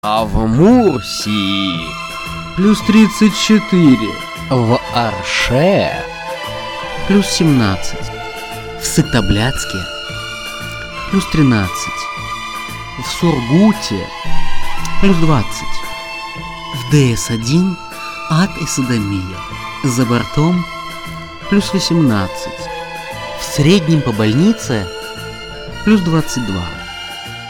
А в Мурсии плюс 34, в Орше плюс 17, в Сыктывкаре плюс 13, в Сургуте плюс 20, в ДС-1 ад и содомия, за бортом плюс 18, в среднем по больнице плюс 22.